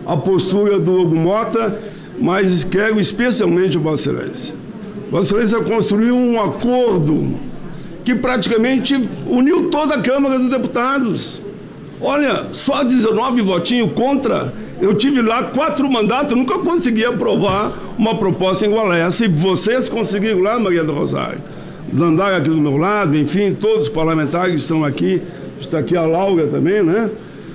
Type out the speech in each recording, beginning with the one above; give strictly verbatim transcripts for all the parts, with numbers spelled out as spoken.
a postura do Hugo Mota, mas quero especialmente o Vossa Excelência. Vossa Excelência construiu um acordo que praticamente uniu toda a Câmara dos Deputados. Olha, só dezenove votinhos contra. Eu tive lá quatro mandatos, nunca consegui aprovar uma proposta igual a essa. E vocês conseguiram lá, Maria do Rosário. Zandaga aqui do meu lado, enfim, todos os parlamentares estão aqui. Está aqui a Laura também, né?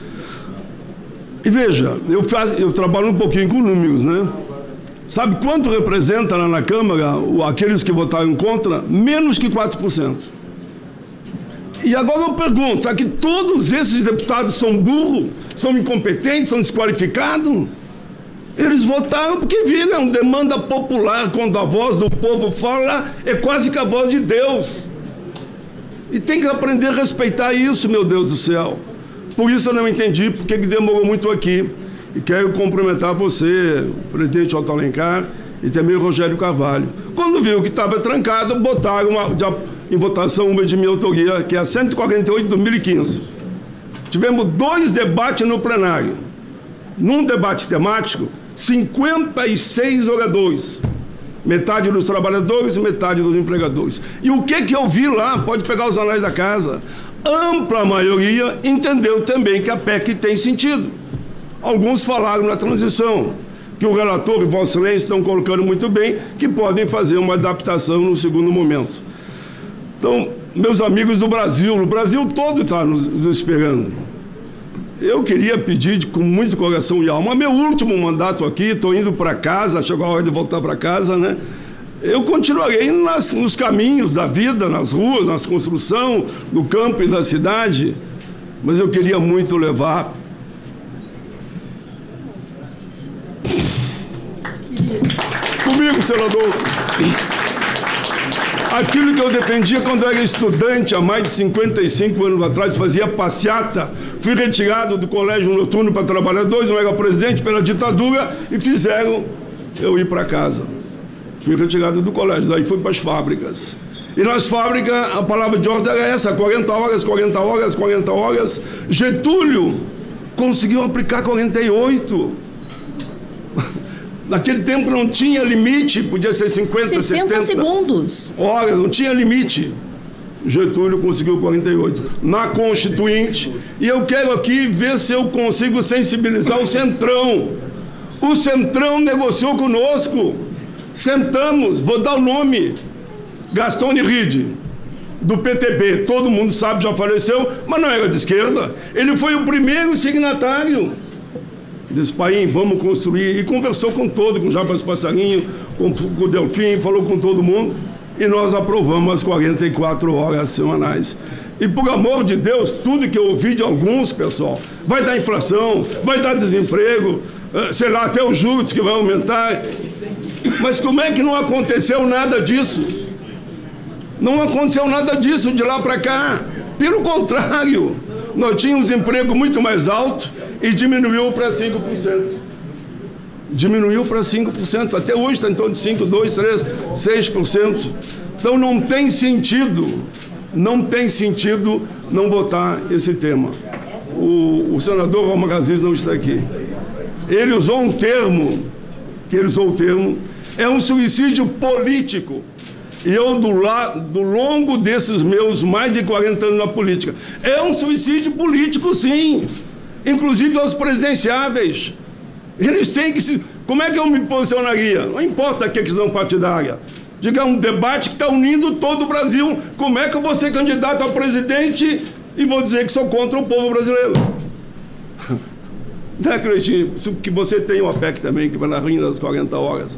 E veja, eu, faz, eu trabalho um pouquinho com números, né? Sabe quanto representa lá na Câmara aqueles que votaram contra? Menos que quatro por cento. E agora eu pergunto, será que todos esses deputados são burros, são incompetentes, são desqualificados? Eles votaram porque viram demanda popular, quando a voz do povo fala, é quase que a voz de Deus. E tem que aprender a respeitar isso, meu Deus do céu. Por isso eu não entendi porque que demorou muito aqui. E quero cumprimentar você, o presidente Otto Alencar, e também o Rogério Carvalho. Quando viu que estava trancado, botaram uma, de, em votação uma de minha autoria, que é a cento e quarenta e oito de dois mil e quinze. Tivemos dois debates no plenário. Num debate temático, cinquenta e seis oradores. Metade dos trabalhadores e metade dos empregadores. E o que que eu vi lá? Pode pegar os anais da casa. Ampla maioria entendeu também que a P E C tem sentido. Alguns falaram na transição, que o relator e Vossa Excelência estão colocando muito bem, que podem fazer uma adaptação no segundo momento. Então, meus amigos do Brasil, o Brasil todo está nos, nos esperando. Eu queria pedir de, com muito coração e alma, meu último mandato aqui, estou indo para casa, chegou a hora de voltar para casa, né? Eu continuarei nas, nos caminhos da vida, nas ruas, nas construções, no campo e da cidade, mas eu queria muito levar comigo, senador, aquilo que eu defendia quando eu era estudante, há mais de cinquenta e cinco anos atrás, fazia passeata, fui retirado do colégio noturno para trabalhadores, não era presidente pela ditadura, e fizeram eu ir para casa. Fui retirado do colégio, daí fui para as fábricas. E nas fábricas, a palavra de ordem era essa, quarenta horas, quarenta horas, quarenta horas. Getúlio conseguiu aplicar quarenta e oito. Naquele tempo não tinha limite, podia ser cinquenta, setenta segundos. Horas, não tinha limite. Getúlio conseguiu quarenta e oito na Constituinte. E eu quero aqui ver se eu consigo sensibilizar o Centrão. O Centrão negociou conosco. Sentamos, vou dar o nome. Gastão Niride, do P T B. Todo mundo sabe, já faleceu, mas não era de esquerda. Ele foi o primeiro signatário. Disse, pai, vamos construir. E conversou com todo, com o Jabas Passarinho, com, com o Delfim, falou com todo mundo. E nós aprovamos as quarenta e quatro horas semanais. E, por amor de Deus, tudo que eu ouvi de alguns, pessoal, vai dar inflação, vai dar desemprego, sei lá, até os juros que vai aumentar. Mas como é que não aconteceu nada disso? Não aconteceu nada disso de lá para cá. Pelo contrário, nós tínhamos emprego muito mais alto e diminuiu para cinco por cento. Diminuiu para cinco por cento. Até hoje está em torno de cinco, dois, três, seis por cento. Então não tem sentido, não tem sentido não votar esse tema. O, o senador Romar Aziz não está aqui. Ele usou um termo, que ele usou o termo, é um suicídio político. E eu, do, la, do longo desses meus mais de quarenta anos na política, é um suicídio político, sim. Inclusive aos presidenciáveis. Eles têm que se... Como é que eu me posicionaria? Não importa a questão partidária. Diga, um debate que está unindo todo o Brasil. Como é que eu vou ser candidato a presidente e vou dizer que sou contra o povo brasileiro? Não é, Cleitinho? Que você tem uma P E C também, que vai na rinha das quarenta horas.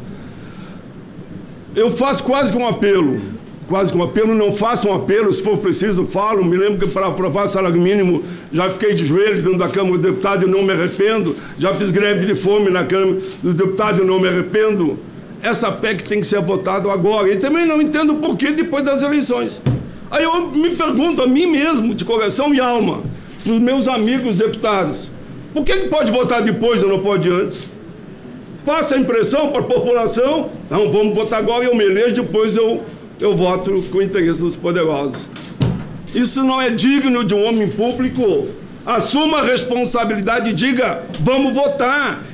Eu faço quase que um apelo. Quase que um apelo, não faço um apelo, se for preciso, falo. Me lembro que para aprovar salário mínimo, já fiquei de joelho dentro da Câmara dos Deputados e não me arrependo. Já fiz greve de fome na Câmara dos Deputados e não me arrependo. Essa P E C tem que ser votada agora. E também não entendo por que depois das eleições. Aí eu me pergunto a mim mesmo, de coração e alma, para os meus amigos deputados, por que pode votar depois e não pode antes? Passa a impressão para a população, não, vamos votar agora, eu me elejo, depois eu, eu voto com o interesse dos poderosos. Isso não é digno de um homem público. Assuma a responsabilidade e diga, vamos votar.